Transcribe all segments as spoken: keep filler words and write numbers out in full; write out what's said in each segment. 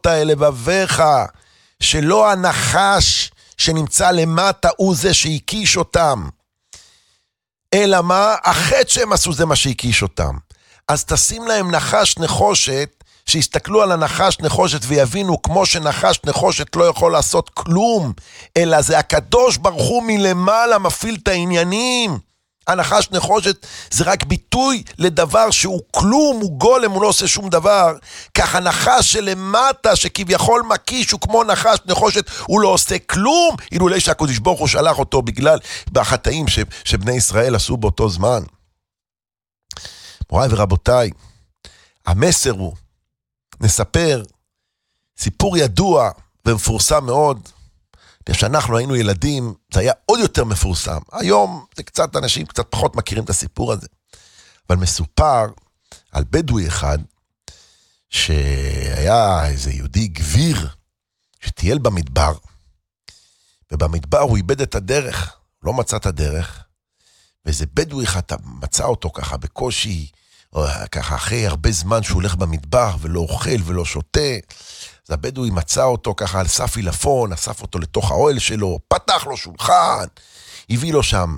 אל לבביך, שלא הנחש שנמצא למטה הוא זה שהקיש אותם, אלא מה? החטא שהם עשו זה מה שהקיש אותם. אז תשים להם נחש נחושת, שיסתכלו על הנחש נחושת ויבינו כמו שנחש נחושת לא יכול לעשות כלום, אלא זה הקדוש ברוך הוא מלמעלה מפעיל את העניינים. הנחש נחושת זה רק ביטוי לדבר שהוא כלום, הוא גולם, הוא לא עושה שום דבר. כך הנחש שלמטה שכביכול מקיש הוא כמו נחש נחושת, הוא לא עושה כלום, אילולא שהקדוש ברוך הוא שלח אותו בגלל בחטאים ש, שבני ישראל עשו באותו זמן. מוריי ורבותיי, המסר הוא, נספר סיפור ידוע ומפורסם מאוד. כשאנחנו היינו ילדים זה היה עוד יותר מפורסם. היום זה קצת אנשים קצת פחות מכירים את הסיפור הזה, אבל מסופר על בדואי אחד שהיה איזה יהודי גביר שטייל במדבר, ובמדבר הוא איבד את הדרך, לא מצא את הדרך, ואיזה בדואי אחד מצא אותו ככה בקושי, או ככה אחרי הרבה זמן שהוא הולך במדבר ולא אוכל ולא שותה. אז הבדואי מצא אותו ככה על סף עילפון, אסף אותו לתוך האוהל שלו, פתח לו שולחן, הביא לו שם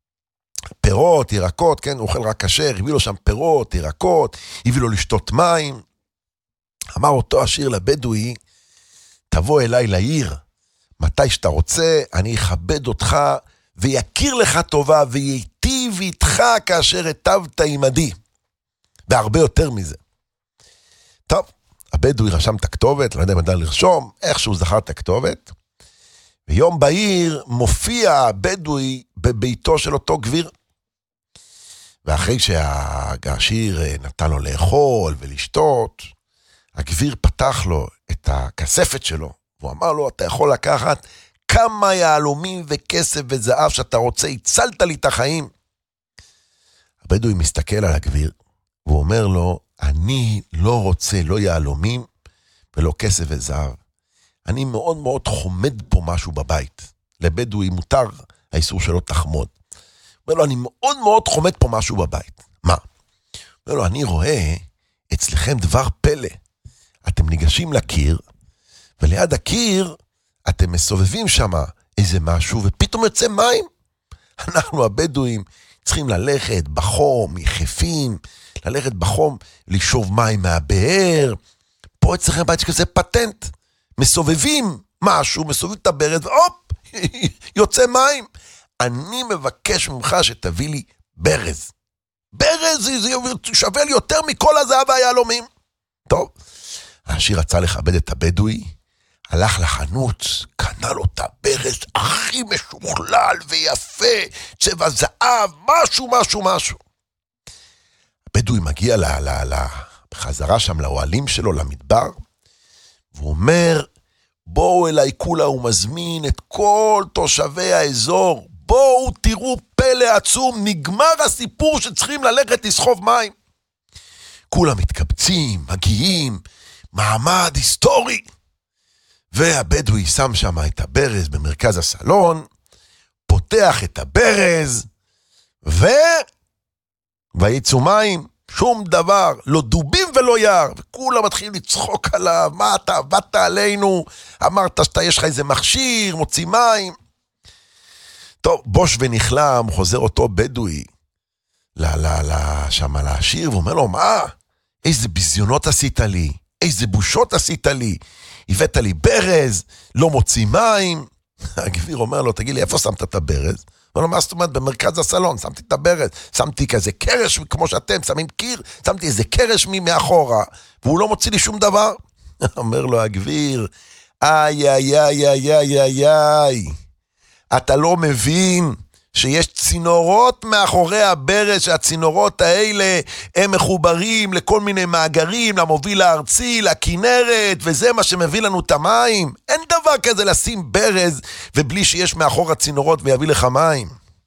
פירות, ירקות, כן, הוא אוכל רק כשר, הביא לו שם פירות, ירקות, הביא לו לשתות מים. אמר אותו עשיר לבדואי, תבוא אליי לעיר, מתי שאתה רוצה, אני אכבד אותך ויכיר לך טובה וייטיב איתך כאשר היטבת עמדי. והרבה יותר מזה. טוב, הבדואי רשם את הכתובת, לא יודע אם ידע לרשום, איכשהו זכר את הכתובת, ויום בהיר מופיע הבדואי בביתו של אותו גביר, ואחרי שהעשיר נתן לו לאכול ולשתות, הגביר פתח לו את הכספת שלו, והוא אמר לו, אתה יכול לקחת כמה יהלומים וכסף וזהב שאתה רוצה, הצלת לי את החיים. הבדואי מסתכל על הגביר, והוא אומר לו, אני לא רוצה לא יהלומים ולא כסף וזהב. אני מאוד מאוד חומד פה משהו בבית. לבדואי מותר האיסור שלו תחמוד. אומר לו, אני מאוד מאוד חומד פה משהו בבית. מה? אומר לו, אני רואה אצלכם דבר פלא. אתם ניגשים לקיר, וליד הקיר אתם מסובבים שם איזה משהו, ופתאום יוצא מים. אנחנו הבדואים צריכים ללכת בחום, יחפים, ללכת בחום, לשאוב מים מהבאר. פה אצלכם בית שכזה פטנט. מסובבים משהו, מסובבים את הברז, והופ, יוצא מים. אני מבקש ממך שתביא לי ברז. ברז זה שווה לי יותר מכל הזהב והיהלומים. טוב, העשיר רצה לכבד את הבדואי, הלך לחנות, קנה לו את הברז הכי משוכלל ויפה, צבע זהב, משהו, משהו, משהו. הבדואי מגיע ל, ל, ל, בחזרה שם לאוהלים שלו, למדבר, והוא אומר, בואו אליי כולה, הוא מזמין את כל תושבי האזור, בואו תראו פלא עצום, נגמר הסיפור שצריכים ללכת לסחוב מים. כולם מתקבצים, מגיעים, מעמד היסטורי, והבדואי שם שם את הברז במרכז הסלון, פותח את הברז, ו... ויצאו מים, שום דבר, לא דובים ולא יער, וכולם מתחילים לצחוק עליו, מה אתה עבדת עלינו, אמרת שאתה יש לך איזה מכשיר, מוציא מים. טוב, בוש ונכלם, חוזר אותו בדואי, ל, ל, ל, שם לעשיר, ואומר לו, מה? איזה ביזיונות עשית לי, איזה בושות עשית לי, הבאת לי ברז, לא מוציא מים. הגביר אומר לו, תגיד לי, איפה שמת את הברז? אומר לו, מה זאת אומרת? במרכז הסלון, שמתי את הברז, שמתי כזה קרש, כמו שאתם שמים קיר, שמתי איזה קרש מאחורה, והוא לא מוציא לי שום דבר. אומר לו הגביר, איי, איי, איי, איי, איי, איי, איי, אתה לא מבין שיש צינורות מאחורי הברז, שהצינורות האלה הם מחוברים לכל מיני מאגרים, למוביל הארצי, לכנרת, וזה מה שמביא לנו את המים. אין דבר כזה לשים ברז, ובלי שיש מאחור הצינורות ויביא לך מים.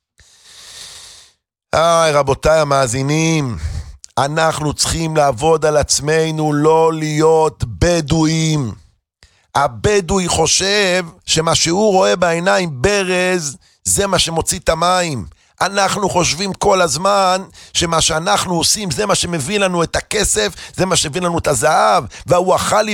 איי, רבותיי המאזינים, אנחנו צריכים לעבוד על עצמנו, לא להיות בדואים. הבדואי חושב שמה שהוא רואה בעיניים ברז, זה מה שמוציא את המים. אנחנו חושבים כל הזמן שמה שאנחנו עושים זה מה שמביא לנו את הכסף, זה מה שמביא לנו את הזהב, והוא אכל לי